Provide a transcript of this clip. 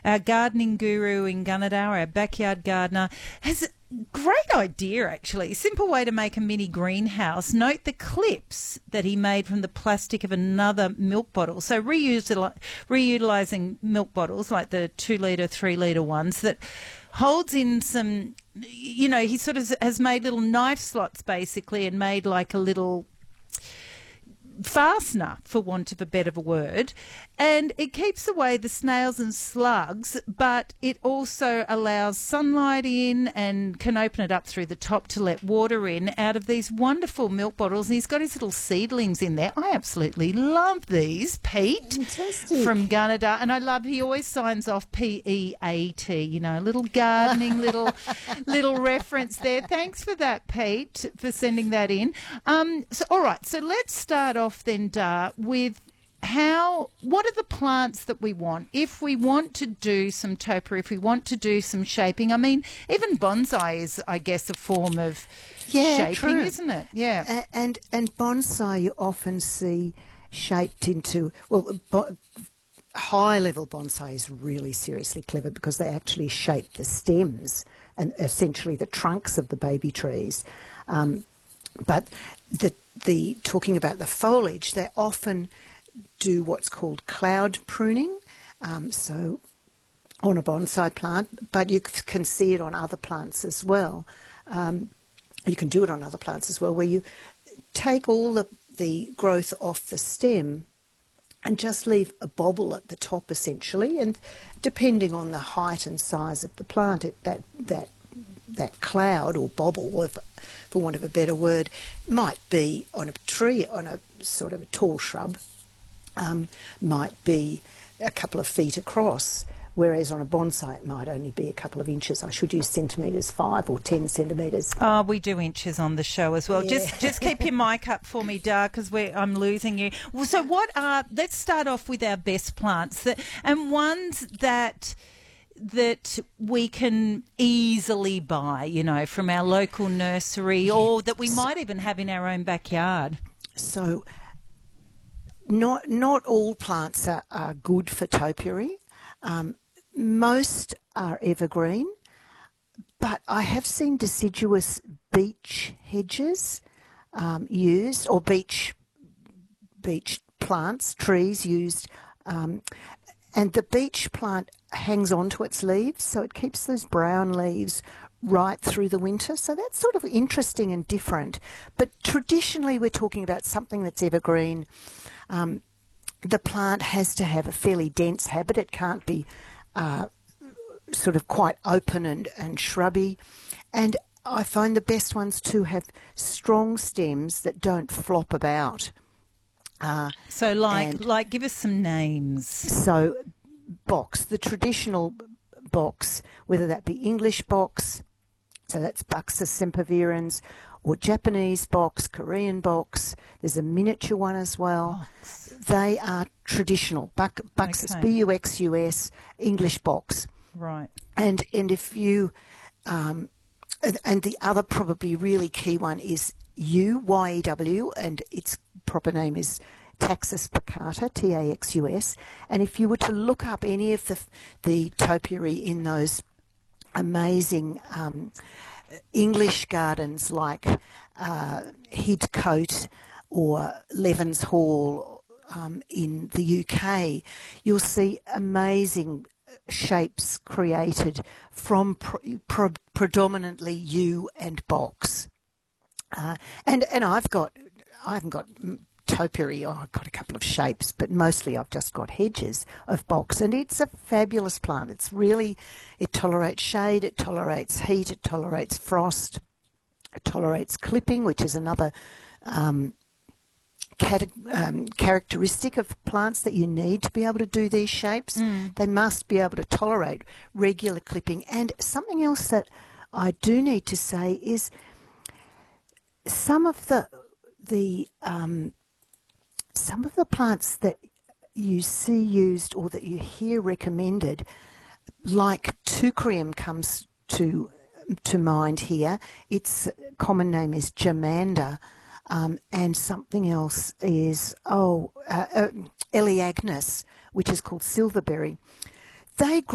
our gardening guru in Gunnedah, our backyard gardener, has a great idea, actually. Simple way to make a mini greenhouse. Note the clips that he made from the plastic of another milk bottle. So reutilising milk bottles like the 2 litre, 3 litre ones that holds in some, he sort of has made little knife slots basically and made like a little fastener, for want of a better word, and it keeps away the snails and slugs, but it also allows sunlight in and can open it up through the top to let water in out of these wonderful milk bottles. And he's got his little seedlings in there. I absolutely love these, Pete. Fantastic. From Gunnedah, and I love, he always signs off PEAT, a little gardening, little reference there. Thanks for that, Pete, for sending that in. All right, so let's start off then, Dar, with what are the plants that we want? If we want to do some topiary, if we want to do some shaping, I mean, even bonsai is, I guess, a form of shaping, true. isn't it? Yeah. And bonsai you often see shaped into, high-level bonsai is really seriously clever because they actually shape the stems and essentially the trunks of the baby trees. But the talking about the foliage, they often do what's called cloud pruning. So on a bonsai plant, but you can see it on other plants as well. You can do it on other plants as well, where you take all the growth off the stem and just leave a bobble at the top, essentially. And depending on the height and size of the plant, that cloud or bobble, for want of a better word, might be on a tree, on a sort of a tall shrub, might be a couple of feet across, whereas on a bonsai it might only be a couple of inches. I should use centimetres, 5 or 10 centimetres. Oh, we do inches on the show as well. Yeah. Just keep your mic up for me, Dar, because I'm losing you. Well, so let's start off with our best plants and ones that we can easily buy, from our local nursery or that we might even have in our own backyard. So not all plants are good for topiary. Most are evergreen, but I have seen deciduous beech hedges used, or beech plants, trees used, and the beech plant hangs onto its leaves, so it keeps those brown leaves right through the winter. So that's sort of interesting and different. But traditionally, we're talking about something that's evergreen. The plant has to have a fairly dense habit. It can't be sort of quite open and shrubby. And I find the best ones to have strong stems that don't flop about. So give us some names. So box, the traditional box, whether that be English box, so that's Buxus sempervirens, or Japanese box, Korean box. There's a miniature one as well. Oh. They are traditional. Buxus, okay. Buxus, English box. Right. And if you, and the other probably really key one is YEW, and its proper name is Taxus baccata, Taxus. And if you were to look up any of the topiary in those amazing English gardens like Heathcote or Levens Hall in the UK, you'll see amazing shapes created from predominantly yew and box. And I haven't got topiary. I've got a couple of shapes, but mostly I've just got hedges of box, and it's a fabulous plant. It tolerates shade, it tolerates heat, it tolerates frost, it tolerates clipping, which is another characteristic of plants that you need to be able to do these shapes. They must be able to tolerate regular clipping. And something else that I do need to say is some of the plants that you see used or that you hear recommended, like Teucrium comes to mind here. Its common name is Germander, and something else is Elaeagnus, which is called silverberry. They grow